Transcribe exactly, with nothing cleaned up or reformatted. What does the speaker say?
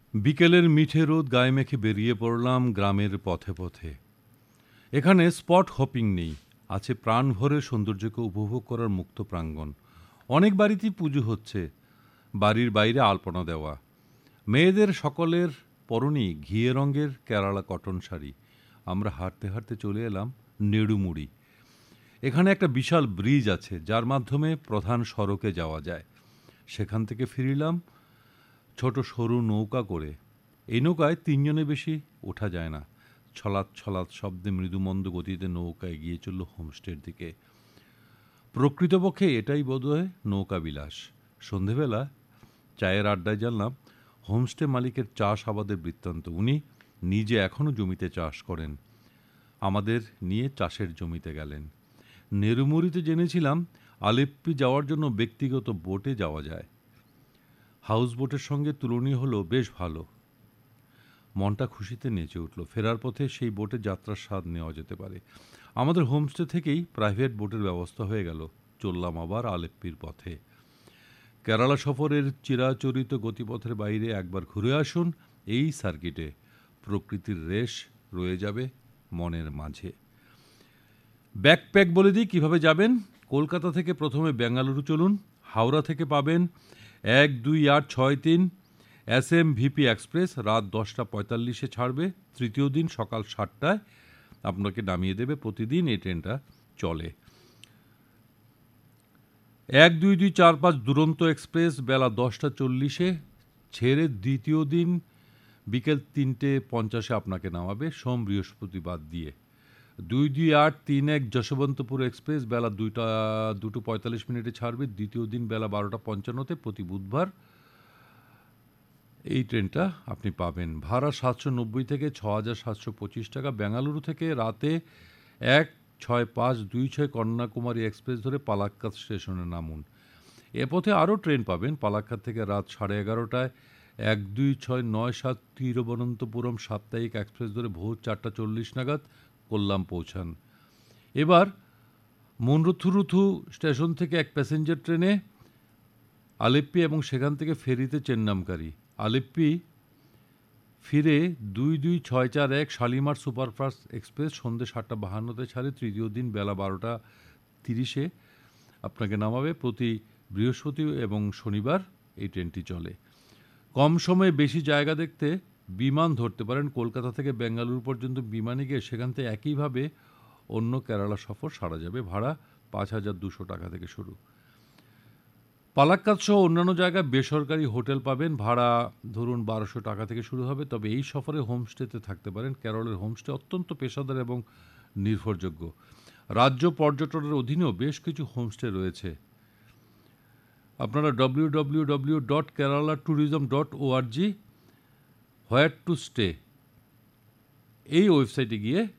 বিকেলের মিঠে রোদ গায়ে মেখে বেরিয়ে পড়লাম গ্রামের পথে পথে। এখানে স্পট হপিং নেই, আছে প্রাণ ভরে সৌন্দর্যকে উপভোগ করার মুক্ত প্রাঙ্গণ। অনেক বাড়িতেই পুজো হচ্ছে, বাড়ির বাইরে আলপনা দেওয়া। মেয়েদের সকলের পরনেই ঘিয়ে রঙের কেরালা কটন শাড়ি। আমরা হাঁটতে হাঁটতে চলে এলাম নেড়ুমুড়ি। এখানে একটা বিশাল ব্রিজ আছে, যার মাধ্যমে প্রধান সড়কে যাওয়া যায়। সেখান থেকে ফিরিলাম ছোট সরু নৌকা করে। এই নৌকায় তিনজনের বেশি ওঠা যায় না। ছলাৎ ছলাৎ শব্দে মৃদুমন্দ গতিতে নৌকা এগিয়ে চলল হোমস্টের দিকে। প্রকৃতপক্ষে এটাই বোধহয় নৌকা বিলাস। সন্ধেবেলা চায়ের আড্ডায় জানলাম হোমস্টে মালিকের চাষ আবাদের বৃত্তান্ত। উনি নিজে এখনও জমিতে চাষ করেন। আমাদের নিয়ে চাষের জমিতে গেলেন। নেরুমুড়িতে জেনেছিলাম আলেপ্পি যাওয়ার জন্য ব্যক্তিগত বোটে যাওয়া যায়। হাউস বোটের সঙ্গে তুলনীয় হলেও বেশ ভালো। মনটা খুশিতে নেচে উঠল। ফেরার পথে সেই বোটে যাত্রার স্বাদ নেওয়া যেতে পারে। আমাদের হোমস্টে থেকেই প্রাইভেট বোটের ব্যবস্থা হয়ে গেল। চললাম আবার আলেপ্পির পথে। কেরালা সফরের চিরাচরিত গতিপথের বাইরে একবার ঘুরে আসুন এই সার্কিটে। প্রকৃতির রেশ রয়ে যাবে মনের মাঝে। ব্যাকপ্যাক বলে দিই কীভাবে যাবেন। কলকাতা থেকে প্রথমে বেঙ্গালুরু চলুন। হাওড়া থেকে পাবেন এক দুই আট ছয় তিন এস এম ভিপি এক্সপ্রেস। রাত দশটা পঁয়তাল্লিশে ছাড়বে। তৃতীয় দিন সকাল সাতটায় আপনাকে নামিয়ে দেবে। প্রতিদিন এই ট্রেনটা চলে। এক দুই দুই চার পাঁচ দুরন্ত এক্সপ্রেস বেলা দশটা চল্লিশে ছেড়ে দ্বিতীয় দিন বিকেল তিনটে পঞ্চাশে আপনাকে নামাবে, সোম বৃহস্পতিবার দিয়ে। দুই দুই আট তিন এক যশবন্তপুর এক্সপ্রেস বেলা দুইটা দুটো পঁয়তাল্লিশ মিনিটে ছাড়বে। দ্বিতীয় দিন বেলা বারোটা পঞ্চান্নতে প্রতি বুধবার এই ট্রেনটা আপনি পাবেন। ভাড়া সাতশো নব্বই থেকে ছ হাজার সাতশো পঁচিশ টাকা। বেঙ্গালুরু থেকে রাতে এক ছয় পাঁচ দুই ছয় কন্যাকুমারী এক্সপ্রেস ধরে পালাক্কাদ স্টেশনে নামুন। এ পথে আরও ট্রেন পাবেন। পালাক্কাদ থেকে রাত সাড়ে এগারোটায় এক দুই ছয় নয় সাত তিরুবনন্তপুরম সাপ্তাহিক এক্সপ্রেস ধরে ভোর চারটা চল্লিশ নাগাদ কোল্লাম পৌঁছান। এবার মনরুথুরুথু স্টেশন থেকে এক প্যাসেঞ্জার ট্রেনে আলেপ্পি এবং সেখান থেকে ফেরিতে চেন্নামকারী। আলেপ্পি ফিরে দুই দুই ছয় চার এক শালিমার সুপারফাস্ট এক্সপ্রেস সন্ধ্যে সাতটা বাহান্নতে ছাড়ে। তৃতীয় দিন বেলা বারোটা তিরিশে আপনাকে নামাবে। প্রতি বৃহস্পতি এবং শনিবার এই ট্রেনটি চলে। কম সময়ে বেশি জায়গা দেখতে বিমান ধরতে পারেন। কলকাতা থেকে বেঙ্গালুরু পর্যন্ত বিমানে গিয়ে সেখান থেকে একইভাবে অন্য কেরালা সফর সারা যাবে। ভাড়া পাঁচ হাজার দুশো টাকা থেকে শুরু। পালাক্কাদ সহ অন্যান্য জায়গায় বেসরকারি হোটেল পাবেন। ভাড়া ধরুন বারোশো টাকা থেকে শুরু হবে। তবে এই সফরে হোমস্টেতে থাকতে পারেন। কেরলের হোমস্টে অত্যন্ত পেশাদার এবং নির্ভরযোগ্য। রাজ্য পর্যটনের অধীনেও বেশ কিছু হোমস্টে রয়েছে। আপনারা W W W dot Kerala tourism dot O R G where to stay এই ওয়েবসাইটে গিয়ে